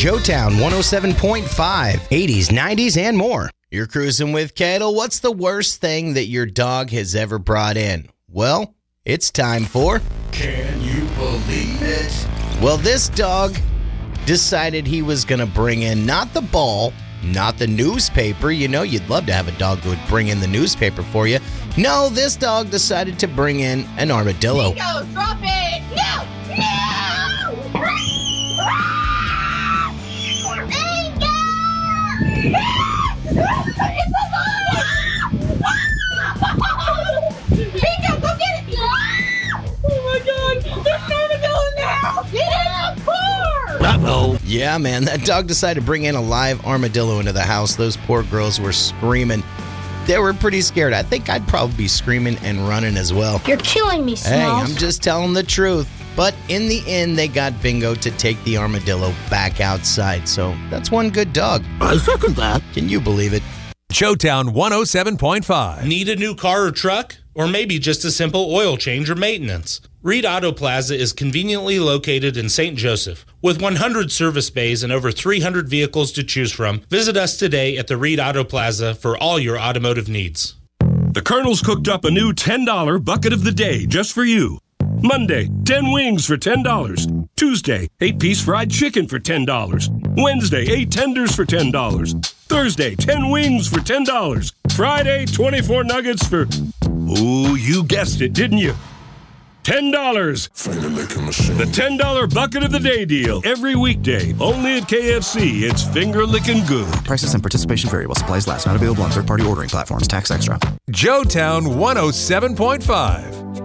Joetown 107.5, 80s, 90s, and more. You're cruising with Kettle. What's the worst thing that your dog has ever brought in? Well, it's time for Can You Believe It? Well, this dog decided he was going to bring in not the ball, not the newspaper. You know, you'd love to have a dog who would bring in the newspaper for you. No, this dog decided to bring in an armadillo. Bingo, drop it! No! No! Bingo! It's alive! Bingo, go get it! Oh my God! There's an armadillo in the house! Get in the car! Uh-oh. Yeah, man, that dog decided to bring in a live armadillo into the house. Those poor girls were screaming. They were pretty scared. I think I'd probably be screaming and running as well. You're killing me, Smalls. Hey, I'm just telling the truth. But in the end, they got Bingo to take the armadillo back outside. So that's one good dog. I second that. Can you believe it? Showtown 107.5. Need a new car or truck? Or maybe just a simple oil change or maintenance? Reed Auto Plaza is conveniently located in St. Joseph. With 100 service bays and over 300 vehicles to choose from, visit us today at the Reed Auto Plaza for all your automotive needs. The Colonel's cooked up a new $10 bucket of the day just for you. Monday, 10 wings for $10. Tuesday, 8-piece fried chicken for $10. Wednesday, 8 tenders for $10. Thursday, 10 wings for $10. Friday, 24 nuggets for... Ooh, you guessed it, didn't you? $10. Finger licking machine. The $10 bucket of the day deal. Every weekday. Only at KFC. It's finger licking good. Prices and participation vary while supplies last. Not available on third-party ordering platforms. Tax extra. Joetown 107.5.